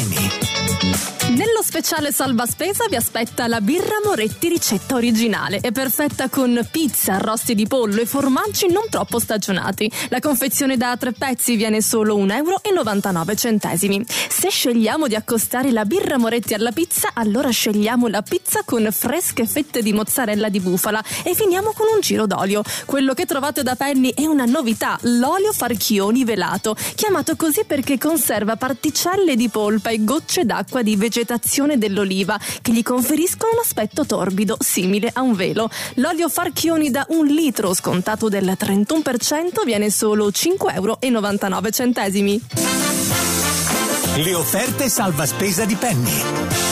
Penny. Nello speciale salva spesa vi aspetta la birra Moretti ricetta originale. È perfetta con pizza, arrosti di pollo e formaggi non troppo stagionati. La confezione da 3 pezzi viene solo €1,99. Se scegliamo di accostare la birra Moretti alla pizza, allora scegliamo la pizza con fresche fette di mozzarella di bufala e finiamo con un giro d'olio. Quello che trovate da Penny è una novità, l'olio Farchioni velato, chiamato così perché conserva particelle di polpa e gocce d'acqua di vegetazione dell'oliva che gli conferiscono un aspetto torbido simile a un velo. L'olio Farchioni da 1 litro scontato del 31% viene solo €5,99. Le offerte salva spesa di Penny.